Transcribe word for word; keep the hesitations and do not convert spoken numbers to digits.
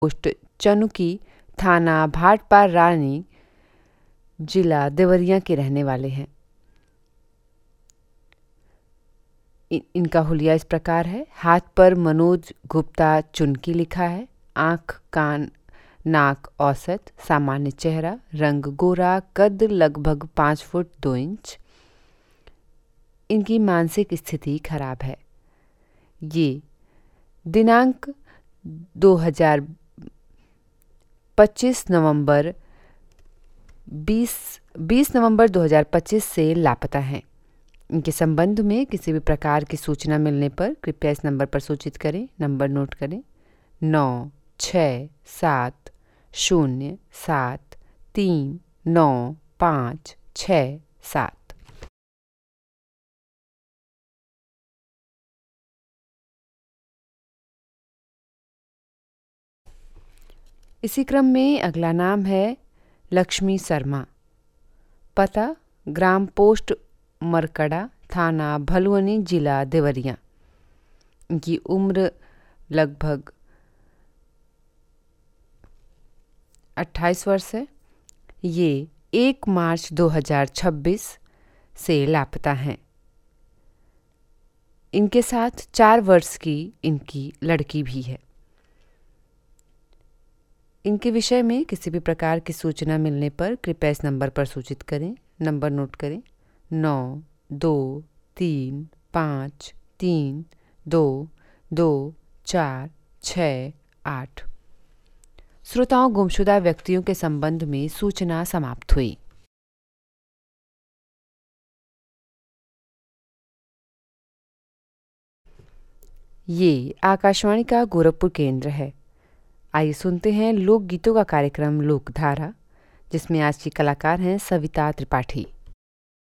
Post चनुकी, थाना भाटपार रानी, जिला देवरिया के रहने वाले हैं। इन, इनका हुलिया इस प्रकार है। हाथ पर मनोज गुप्ता चुनकी लिखा है। आँख, कान, नाक औसत, सामान्य चेहरा, रंग गोरा, कद लगभग पाँच फुट दो इंच। इनकी मानसिक स्थिति खराब है। ये दिनांक दो हज़ार पच्चीस नवंबर बीस बीस नवंबर दो हज़ार पच्चीस से लापता हैं। इनके संबंध में किसी भी प्रकार की सूचना मिलने पर कृपया इस नंबर पर सूचित करें। नंबर नोट करें: नौ छः सात शून्य सात तीन नौ पाँच छः सात। इसी क्रम में अगला नाम है लक्ष्मी शर्मा। पता: ग्राम पोस्ट मरकड़ा, थाना भलुअनी, जिला देवरिया। इनकी उम्र लगभग अट्ठाईस वर्ष है। ये एक मार्च दो हज़ार छब्बीस से लापता हैं। इनके साथ चार वर्ष की इनकी लड़की भी है। इनके विषय में किसी भी प्रकार की सूचना मिलने पर कृपया इस नंबर पर सूचित करें। नंबर नोट करें: नौ दो तीन पाँच तीन दो दो चार छः आठ। श्रोताओं, गुमशुदा व्यक्तियों के संबंध में सूचना समाप्त हुई। ये आकाशवाणी का गोरखपुर केंद्र है। आइए सुनते हैं लोक गीतों का कार्यक्रम लोकधारा, जिसमें आज की कलाकार हैं सविता त्रिपाठी।